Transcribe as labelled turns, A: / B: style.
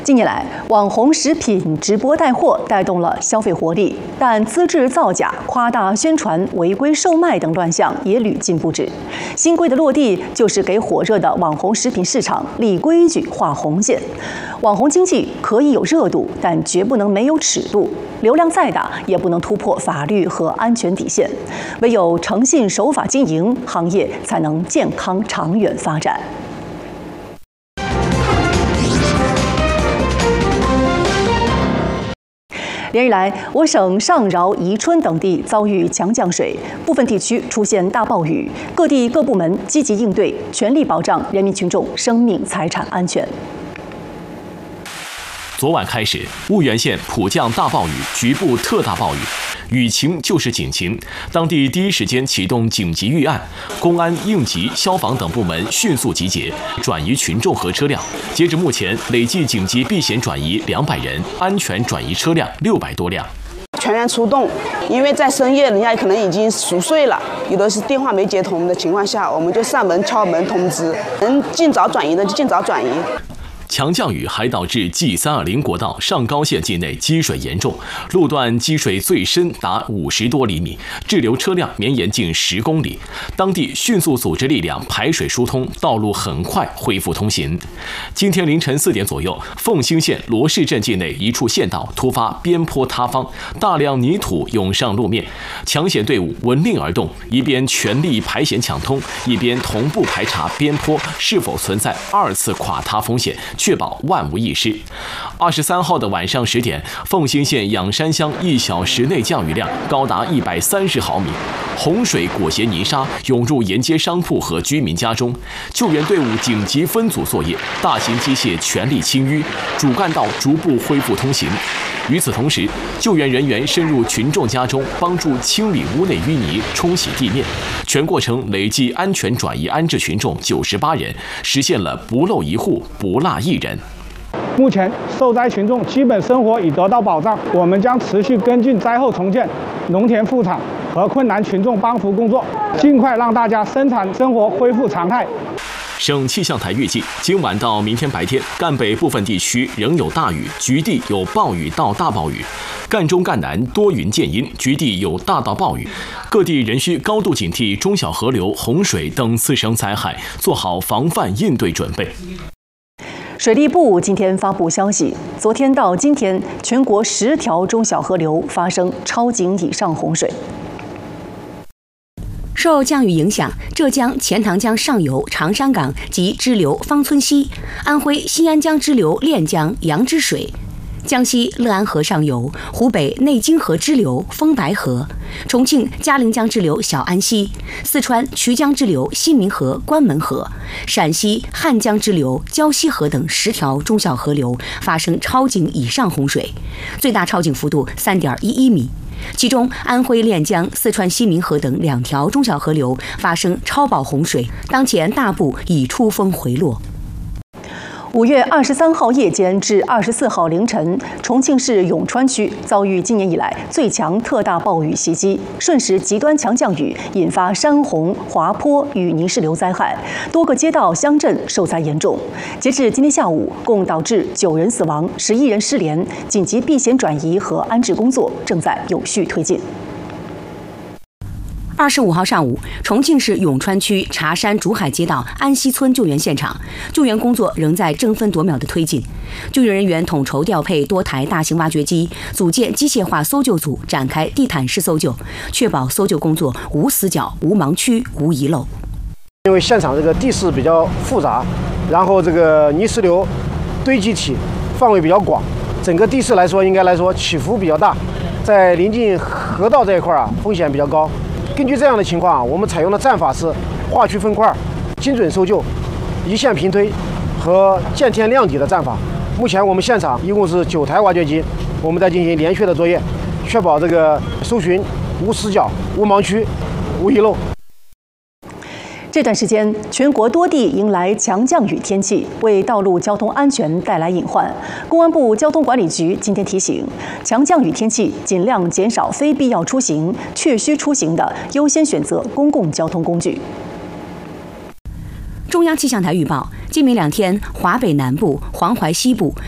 A: 近年来，网红食品直播带货带动了消费活力，但资质造假、夸大宣传、违规售卖等乱象也屡禁不止。新规的落地，就是给火热的网红食品市场立规矩、画红线。网红经济可以有热度，但绝不能没有尺度。流量再大，也不能突破法律和安全底线。唯有诚信守法经营，行业才能健康长远发展。连日来，我省上饶、宜春等地遭遇强降水，部分地区出现大暴雨，各地各部门积极应对，全力保障人民群众生命财产安全。
B: 昨晚开始，婺源县普降大暴雨，局部特大暴雨。雨情就是警情，当地第一时间启动紧急预案，公安、应急、消防等部门迅速集结，转移群众和车辆。截至目前，累计紧急避险转移200人，安全转移车辆600多辆。
C: 全员出动，因为在深夜人家可能已经熟睡了，有的是电话没接通的情况下，我们就上门敲门通知，能尽早转移的就尽早转移。
B: 强降雨还导致 G320 国道上高线境内积水严重，路段积水最深达50多厘米，滞留车辆绵延近10公里。当地迅速组织力量排水疏通，道路很快恢复通行。今天凌晨4点左右，凤兴县罗市镇境内一处县道突发边坡塌方，大量泥土涌上路面，抢险队伍闻令而动，一边全力排险抢通，一边同步排查边坡是否存在2次垮塌风险，确保万无一失。23号的晚上10点，凤兴县仰山乡1小时内降雨量高达130毫米，洪水裹挟泥沙涌入沿街商铺和居民家中，救援队伍紧急分组作业，大型机械全力清淤，主干道逐步恢复通行。与此同时，救援人员深入群众家中，帮助清理屋内淤泥，冲洗地面。全过程累计安全转移安置群众98人，实现了不漏一户、不落一人。
D: 目前受灾群众基本生活已得到保障，我们将持续跟进灾后重建、农田复产和困难群众帮扶工作，尽快让大家生产生活恢复常态。
B: 省气象台预计，今晚到明天白天，赣北部分地区仍有大雨，局地有暴雨到大暴雨；赣中、赣南多云见阴，局地有大到暴雨。各地仍需高度警惕中小河流、洪水等次生灾害，做好防范应对准备。
A: 水利部今天发布消息，昨天到今天，全国10条中小河流发生超警以上洪水。
E: 受降雨影响，浙江钱塘江上游长山港及支流芳村西、安徽新安江支流练江杨之水、江西乐安河上游、湖北内经河支流丰白河、重庆嘉陵江支流小安溪、四川衢江支流新民河关门河、陕西汉江支流胶西河等10条中小河流发生超警以上洪水，最大超警幅度3.11米。其中，安徽练江、四川西民河等2条中小河流发生超暴洪水，当前大部已出峰回落。
A: 5月23号夜间至24号凌晨，重庆市永川区遭遇今年以来最强特大暴雨袭击，瞬时极端强降雨引发山洪、滑坡与泥石流灾害，多个街道乡镇受灾严重。截至今天下午，共导致9人死亡、11人失联，紧急避险转移和安置工作正在有序推进。
E: 25号上午，重庆市永川区茶山竹海街道安溪村救援现场，救援工作仍在争分夺秒的推进。救援人员统筹调配多台大型挖掘机，组建机械化搜救组，展开地毯式搜救，确保搜救工作无死角、无盲区、无遗漏。
F: 因为现场这个地势比较复杂，然后这个泥石流堆积体范围比较广，整个地势来说应该来说起伏比较大，在临近河道这一块风险比较高。根据这样的情况，我们采用的战法是划区分块、精准搜救、一线平推和见天亮底的战法。目前我们现场一共是9台挖掘机，我们在进行连续的作业，确保这个搜寻无死角、无盲区、无遗漏。
A: 这段时间，全国多地迎来强降雨天气，为道路交通安全带来隐患。公安部交通管理局今天提醒，强降雨天气尽量减少非必要出行，确需出行的优先选择公共交通工具。
E: 中央气象台预报，今明2天，华北南部、黄淮西部、